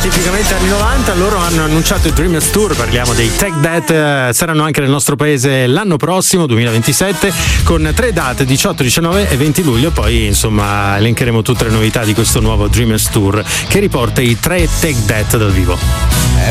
tipicamente anni 90, loro hanno annunciato il Dreamers Tour, parliamo dei Take That, saranno anche nel nostro paese l'anno prossimo, 2027, con 3 date, 18, 19 e 20 luglio, poi insomma elencheremo tutte le novità di questo nuovo Dreamers Tour che riporta i 3 Take That dal vivo.